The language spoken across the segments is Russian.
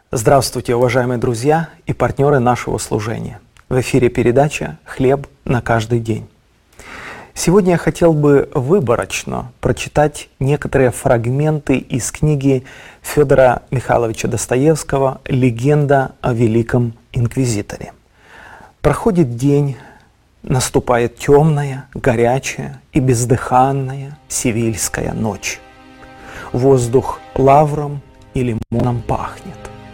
Здравствуйте, уважаемые друзья и партнеры нашего служения. В эфире передача «Хлеб на каждый день». Сегодня я хотел бы выборочно прочитать некоторые фрагменты из книги Федора Михайловича Достоевского «Легенда о Великом Инквизиторе». Проходит день, наступает темная, горячая и бездыханная сивильская ночь. Воздух лавром и лимоном пахнет.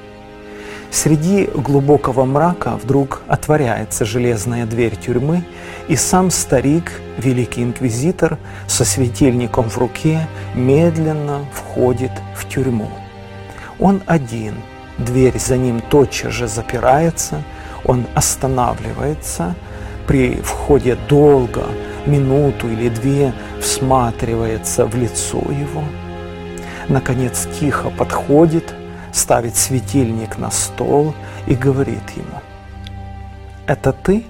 Среди глубокого мрака вдруг отворяется железная дверь тюрьмы, и сам старик, великий инквизитор, со светильником в руке медленно входит в тюрьму. Он один, дверь за ним тотчас же запирается, он останавливается, при входе долго, минуту или две, всматривается в лицо его, наконец тихо подходит, ставит светильник на стол и говорит ему: «Это ты?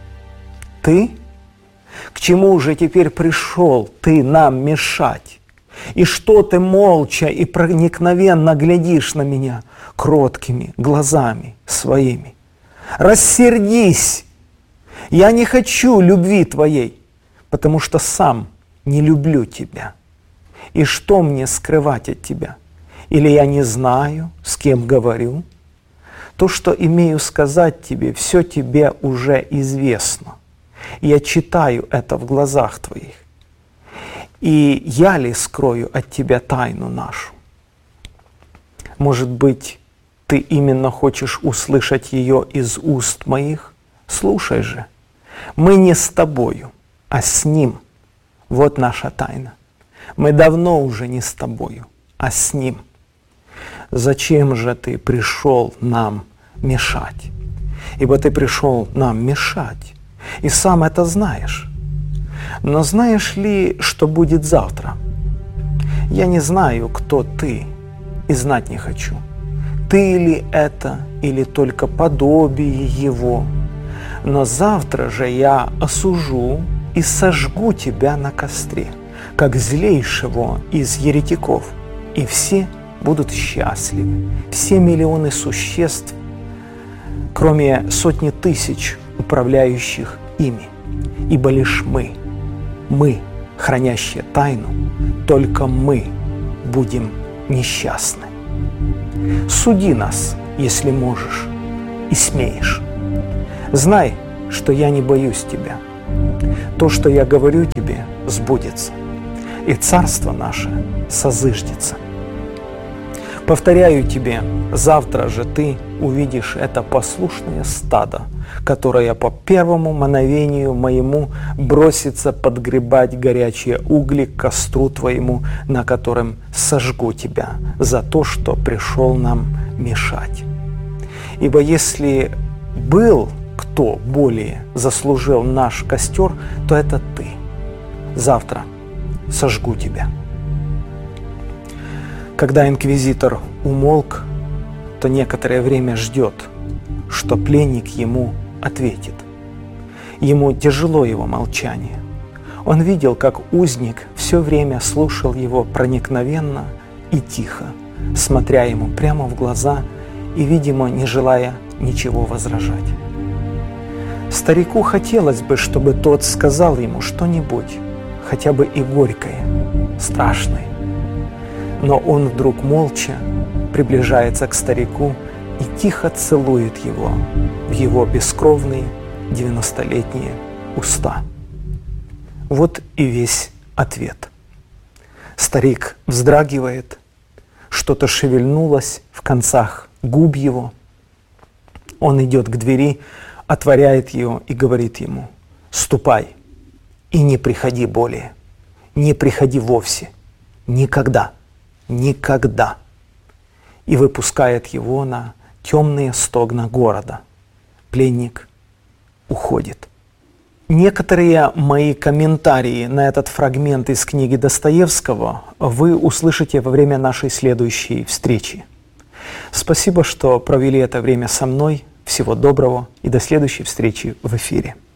Ты? К чему же теперь пришел ты нам мешать? И что ты молча и проникновенно глядишь на меня кроткими глазами своими? Рассердись! Я не хочу любви твоей, потому что сам не люблю тебя. И что мне скрывать от тебя? Или я не знаю, с кем говорю? То, что имею сказать тебе, все тебе уже известно. Я читаю это в глазах твоих. И я ли скрою от тебя тайну нашу? Может быть, ты именно хочешь услышать ее из уст моих? Слушай же, мы не с тобою, а с ним. Вот наша тайна. Мы давно уже не с тобою, а с ним. Зачем же ты пришел нам мешать? Ибо ты пришел нам мешать, и сам это знаешь. Но знаешь ли, что будет завтра? Я не знаю, кто ты, и знать не хочу. Ты ли это, или только подобие его? Но завтра же я осужу и сожгу тебя на костре, как злейшего из еретиков, и все будут счастливы. Все миллионы существ, кроме сотни тысяч управляющих ими. Ибо лишь мы, хранящие тайну, только мы будем несчастны. Суди нас, если можешь и смеешь. Знай, что я не боюсь тебя. То, что я говорю тебе, сбудется, и царство наше созыждется. Повторяю тебе, завтра же ты увидишь это послушное стадо, которое по первому мановению моему бросится подгребать горячие угли к костру твоему, на котором сожгу тебя за то, что пришел нам мешать. Ибо если был кто более заслужил наш костер, то это ты. Завтра сожгу тебя». Когда инквизитор умолк, то некоторое время ждет, что пленник ему ответит. Ему тяжело его молчание. Он видел, как узник все время слушал его проникновенно и тихо, смотря ему прямо в глаза и, видимо, не желая ничего возражать. Старику хотелось бы, чтобы тот сказал ему что-нибудь, хотя бы и горькое, страшное. Но он вдруг молча приближается к старику и тихо целует его в его бескровные 90-летние уста. Вот и весь ответ. Старик вздрагивает, что-то шевельнулось в концах губ его. Он идет к двери, отворяет ее и говорит ему: «Ступай и не приходи более, не приходи вовсе, никогда». Никогда. И выпускает его на темные стогна города. Пленник уходит. Некоторые мои комментарии на этот фрагмент из книги Достоевского вы услышите во время нашей следующей встречи. Спасибо, что провели это время со мной. Всего доброго и до следующей встречи в эфире.